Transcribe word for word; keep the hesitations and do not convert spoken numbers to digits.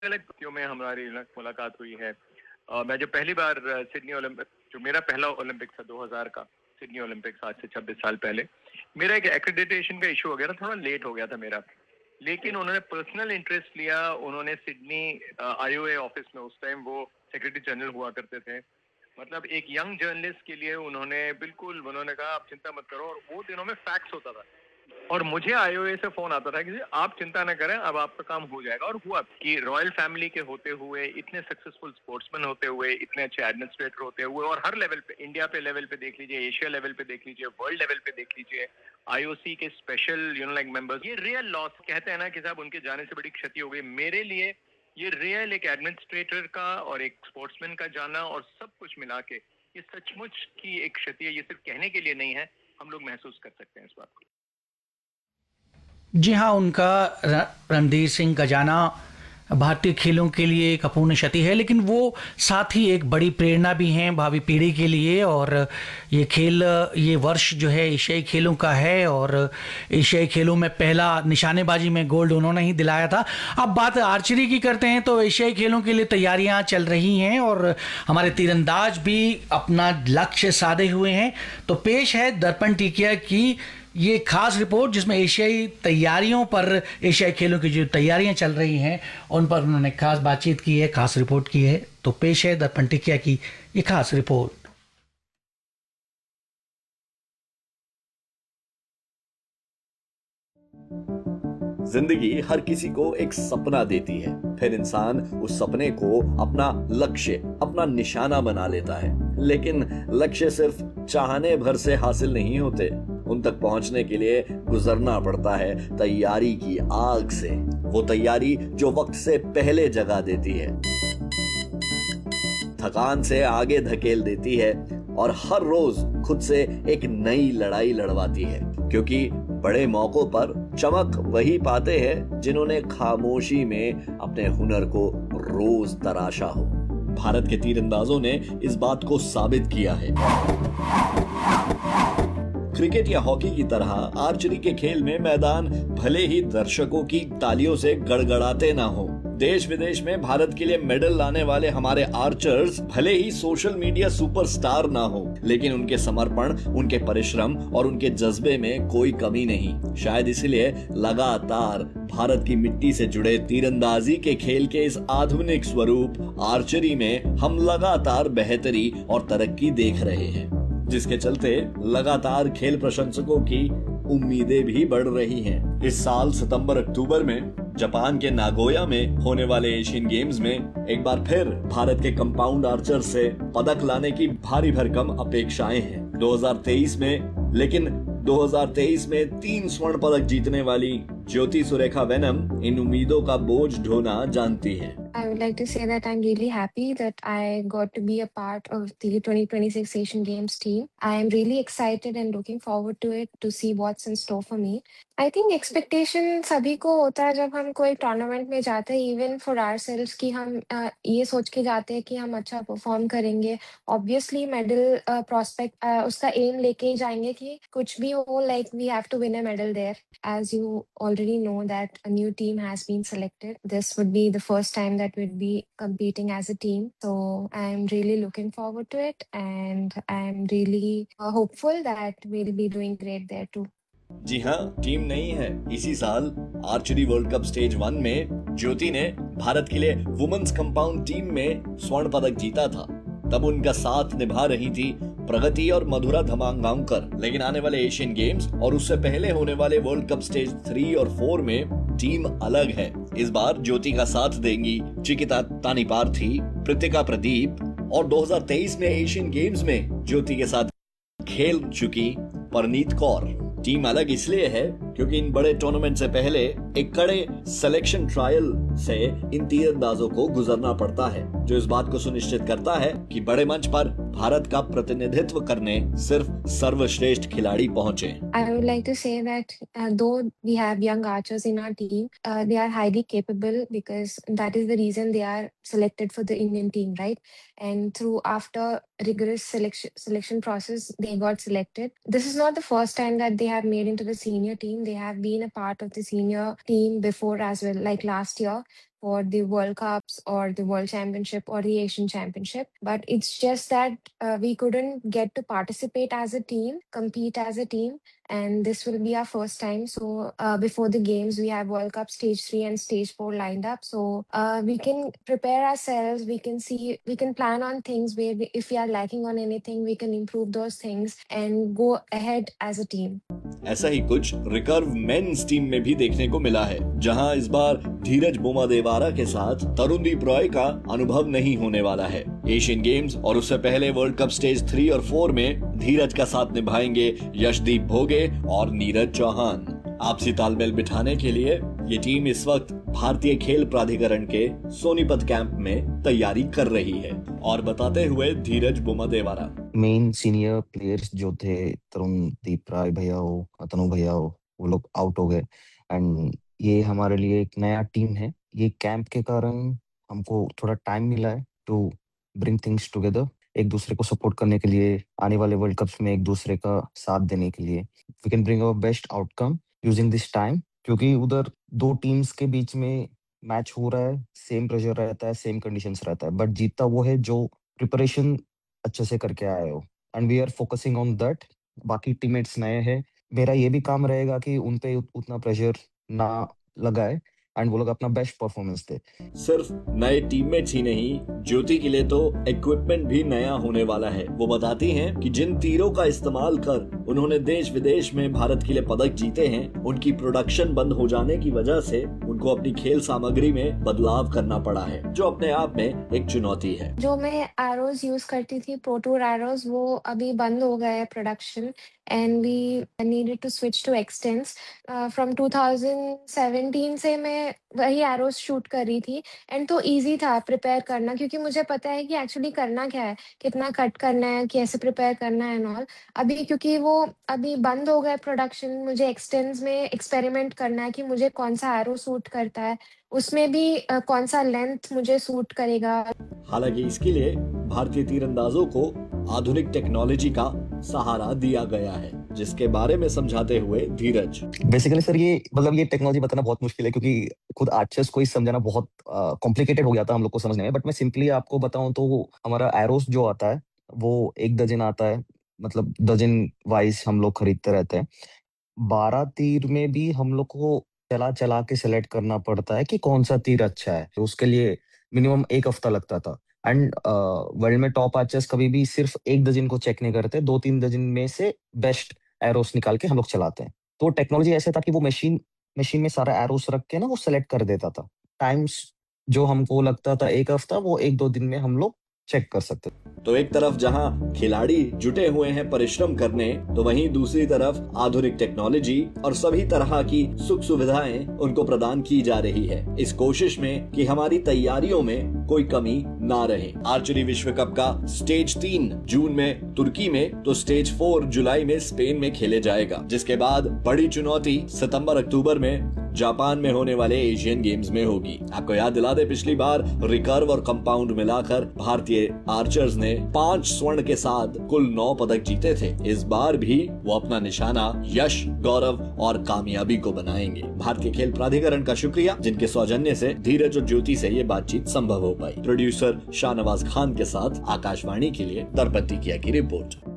अलग प्रतियों में हमारी मुलाकात हुई है। अ, मैं जब पहली बार सिडनी ओलंपिक, जो मेरा पहला ओलंपिक था दो हज़ार का, सिडनी ओलंपिक्स आज से छब्बीस साल पहले, मेरा एक एक्रेडिटेशन का इशू हो गया था, थोड़ा लेट हो गया था मेरा। लेकिन उन्होंने पर्सनल इंटरेस्ट लिया, उन्होंने सिडनी आईओए ऑफिस में, उस टाइम वो सेक्रेटरी जनरल हुआ करते थे, मतलब एक यंग जर्नलिस्ट के लिए उन्होंने बिल्कुल, उन्होंने कहा आप चिंता मत करो। और वो दिनों में फैक्स होता था और मुझे आईओए से फोन आता था कि आप चिंता न करें, अब आपका काम हो जाएगा। और हुआ कि रॉयल फैमिली के होते हुए, इतने सक्सेसफुल स्पोर्ट्समैन होते हुए, इतने अच्छे एडमिनिस्ट्रेटर होते हुए, और हर लेवल पे, इंडिया पे लेवल पे देख लीजिए, एशिया लेवल पे देख लीजिए, वर्ल्ड लेवल पे देख लीजिए, आईओसी के special you know like members, ये रियल लॉस कहते हैं ना कि साहब उनके जाने से बड़ी क्षति हो गई। मेरे लिए ये रियल एक एडमिनिस्ट्रेटर का और एक स्पोर्ट्समैन का जाना और सब कुछ मिला के ये सचमुच की एक क्षति है। ये सिर्फ कहने के लिए नहीं है, हम लोग महसूस कर सकते हैं इस बात को। जी हाँ, उनका रणधीर सिंह का जाना भारतीय खेलों के लिए एक अपूर्ण क्षति है, लेकिन वो साथ ही एक बड़ी प्रेरणा भी हैं भावी पीढ़ी के लिए। और ये खेल, ये वर्ष जो है एशियाई खेलों का है और एशियाई खेलों में पहला निशानेबाजी में गोल्ड उन्होंने ही दिलाया था। अब बात आर्चरी की करते हैं तो एशियाई खेलों के लिए तैयारियां चल रही हैं और हमारे तीरंदाज भी अपना लक्ष्य साधे हुए हैं। तो पेश है दर्पण टिकिया की ये खास रिपोर्ट, जिसमें एशियाई तैयारियों पर, एशियाई खेलों की जो तैयारियां चल रही हैं उन पर उन्होंने खास बातचीत की है, खास रिपोर्ट की है। तो पेश है दर्पण टिकिया की ये खास रिपोर्ट। जिंदगी हर किसी को एक सपना देती है, फिर इंसान उस सपने को अपना लक्ष्य, अपना निशाना बना लेता है। लेकिन लक्ष्य सिर्फ चाहने भर से हासिल नहीं होते, उन तक पहुंचने के लिए गुजरना पड़ता है तैयारी की आग से। वो तैयारी जो वक्त से पहले जगा देती है, थकान से आगे धकेल देती है और हर रोज खुद से एक नई लड़ाई लड़वाती है। क्योंकि बड़े मौकों पर चमक वही पाते हैं जिन्होंने खामोशी में अपने हुनर को रोज तराशा हो। भारत के तीरंदाजों ने इस बात को साबित किया है। क्रिकेट या हॉकी की तरह आर्चरी के खेल में मैदान भले ही दर्शकों की तालियों से गड़गड़ाते ना हो, देश विदेश में भारत के लिए मेडल लाने वाले हमारे आर्चर्स भले ही सोशल मीडिया सुपरस्टार ना हो, लेकिन उनके समर्पण, उनके परिश्रम और उनके जज्बे में कोई कमी नहीं। शायद इसलिए लगातार भारत की मिट्टी से जुड़े तीरंदाजी के खेल के इस आधुनिक स्वरूप आर्चरी में हम लगातार बेहतरी और तरक्की देख रहे हैं, जिसके चलते लगातार खेल प्रशंसकों की उम्मीदें भी बढ़ रही हैं। इस साल सितंबर अक्टूबर में जापान के नागोया में होने वाले एशियन गेम्स में एक बार फिर भारत के कंपाउंड आर्चर से पदक लाने की भारी भरकम अपेक्षाएं हैं। दो हज़ार तेईस में लेकिन दो हज़ार तेईस में तीन स्वर्ण पदक जीतने वाली ज्योति सुरेखा वेनम इन उम्मीदों का बोझ ढोना जानती है। I would like to say that I'm really happy that I got to be a part of the twenty twenty-six Asian Games team. I am really excited and looking forward to it to see what's in store for me. I think expectation सभी को होता है जब हम कोई tournament में जाते हैं, इवन फॉर ourselves कि हम uh, ये सोच के जाते हैं कि हम अच्छा परफॉर्म करेंगे। ऑब्वियसली मेडल प्रोस्पेक्ट उसका एम लेके ही जाएंगे कि कुछ भी हो, like we have to win a medal there. As you already know that a new team has been selected. This would be the first time that we'd be competing as a team. So I'm really looking forward to it and I'm really uh, hopeful that we'll be doing great there too. जी हाँ, team नहीं है। इसी साल archery world cup stage one में ज्योति ने भारत के लिए women's compound team में स्वर्ण पदक जीता था। तब उनका साथ निभा रही थी प्रगति और मधुरा धमांगांकर। लेकिन आने वाले एशियन गेम्स और उससे पहले होने वाले वर्ल्ड कप स्टेज थ्री और फोर में टीम अलग है। इस बार ज्योति का साथ देंगी चिकिता तानीपार्थी, प्रीतिका प्रदीप और दो हज़ार तेईस में एशियन गेम्स में ज्योति के साथ खेल चुकी परनीत कौर। टीम अलग इसलिए है क्योंकि इन बड़े टूर्नामेंट से पहले एक कड़े सिलेक्शन ट्रायल से इन तीरंदाजों को गुजरना पड़ता है, जो इस बात को सुनिश्चित करता है कि बड़े मंच पर भारत का प्रतिनिधित्व करने सिर्फ सर्वश्रेष्ठ खिलाड़ी पहुंचे। I would like to say that uh, though we have young archers in our team, uh, they are highly capable because that is the reason they are selected for the Indian team, right? And through after rigorous selection selection process, they got selected. This is not the first time that they have made into the senior team. They have been a part of the senior team before as well, like last year. for the World Cups or the World Championship or the Asian Championship. But it's just that uh, we couldn't get to participate as a team, compete as a team. And this will be our first time. So uh, before the games, we have World Cup Stage three and Stage four lined up. So uh, we can prepare ourselves. We can see, we can plan on things where we, if we are lacking on anything, we can improve those things and go ahead as a team. ऐसा ही कुछ recurve men's team में भी देखने को मिला है, जहां इस बार धीरज बोमादेवारा के साथ तरुणदीप रॉय का अनुभव नहीं होने वाला है। एशियन गेम्स और उससे पहले वर्ल्ड कप स्टेज थ्री और फोर में धीरज का साथ निभाएंगे यशदीप भोगे और नीरज चौहान। आपसी तालमेल बिठाने के लिए ये टीम इस वक्त भारतीय खेल प्राधिकरण के सोनीपत कैंप में तैयारी कर रही है। और बताते हुए धीरज बोमादेवारा, मेन सीनियर प्लेयर्स जो थे, तरुणदीप राय भैया हो, तनु भैया हो, वो लोग आउट हो गए एंड ये हमारे लिए एक नया टीम है। ये कैंप के कारण हमको थोड़ा टाइम मिला है टू ब्रिंग थिंग्स टुगेदर, एक दूसरे को सपोर्ट करने के लिए, आने वाले वर्ल्ड कप्स में एक दूसरे का साथ देने के लिए। We can bring our best outcome using this time, क्योंकि उधर दो टीम्स के बीच में मैच हो रहा है, सेम प्रेशर रहता है, सेम कंडीशंस रहता है, बट जीतता वो है जो प्रिपरेशन अच्छे से करके आए हो and we are focusing on that. बाकी टीममेट्स नए हैं, मेरा ये भी काम रहेगा कि उन पे उतना प्रेशर ना लगाए एंड वो लोग अपना बेस्ट परफॉर्मेंस दे। सिर्फ नए टीममेट्स ही नहीं, ज्योति के लिए तो इक्विपमेंट भी नया होने वाला है। वो बताती हैं कि जिन तीरों का इस्तेमाल कर उन्होंने देश विदेश में भारत के लिए पदक जीते हैं, उनकी प्रोडक्शन बंद हो जाने की वजह से उनको अपनी खेल सामग्री में बदलाव करना पड़ा है, जो अपने आप में एक चुनौती है। जो मैं एरोज यूज करती थी, प्रो टूर एरोज, वो अभी बंद हो गया है production and we needed to switch to expanse. From two thousand seventeen से मैं वही एरोज शूट कर रही थी एंड तो इजी था प्रिपेयर करना, क्योंकि मुझे पता है कि एक्चुअली करना क्या है, कितना कट करना है, कैसे प्रिपेयर करना है एंड ऑल। अभी क्योंकि वो अभी बंद हो गया प्रोडक्शन, मुझे एक्सटेंस में एक्सपेरिमेंट करना है कि मुझे कौन सा एरो सूट करता है, उसमें भी uh, कौन सा लेंथ मुझे सूट करेगा। हालांकि इसके लिए भारतीय तीरंदाजों को आधुनिक टेक्नोलॉजी का सहारा दिया गया है, जिसके बारे में समझाते हुए धीरज, बेसिकली सर ये मतलब ये टेक्नोलॉजी बताना बहुत मुश्किल है, क्योंकि खुद आर्चर्स को ही समझाना बहुत कॉम्प्लिकेटेड हो जाता है हम लोग को समझने में। बट मैं सिंपली आपको बताऊं तो हमारा एरोस जो आता है वो एक डजन आता है, मतलब डजन वाइज हम लोग खरीदते रहते हैं। बारह तीर में भी हम लोग को चला चला के सेलेक्ट करना पड़ता है कि कौन सा तीर अच्छा है, तो उसके लिए मिनिमम एक हफ्ता लगता था। एंड वर्ल्ड में टॉप आर्चर्स कभी भी सिर्फ एक डजन को चेक नहीं करते, दो तीन डजन में से बेस्ट एरोस निकाल के हम लोग चलाते हैं। तो टेक्नोलॉजी ऐसे था कि वो मशीन मशीन में सारा एरोस रख के ना वो सेलेक्ट कर देता था। टाइम्स जो हमको लगता था एक हफ्ता, वो एक दो दिन में हम लोग चेक कर सकते। तो एक तरफ जहां खिलाड़ी जुटे हुए हैं परिश्रम करने, तो वहीं दूसरी तरफ आधुनिक टेक्नोलॉजी और सभी तरह की सुख सुविधाएं उनको प्रदान की जा रही है, इस कोशिश में कि हमारी तैयारियों में कोई कमी ना रहे। आर्चरी विश्व कप का स्टेज तीन जून में तुर्की में, तो स्टेज फोर जुलाई में स्पेन में खेले जाएगा, जिसके बाद बड़ी चुनौती सितंबर अक्टूबर में जापान में होने वाले एशियन गेम्स में होगी। आपको याद दिला दे, पिछली बार रिकर्व और कंपाउंड मिलाकर भारतीय आर्चर्स ने पांच स्वर्ण के साथ कुल नौ पदक जीते थे। इस बार भी वो अपना निशाना यश, गौरव और कामयाबी को बनाएंगे। भारतीय खेल प्राधिकरण का शुक्रिया, जिनके सौजन्य से धीरज और ज्योति से ये बातचीत संभव हो पाई। प्रोड्यूसर शाहनवाज खान के साथ आकाशवाणी के लिए दरपत्ती किया की रिपोर्ट।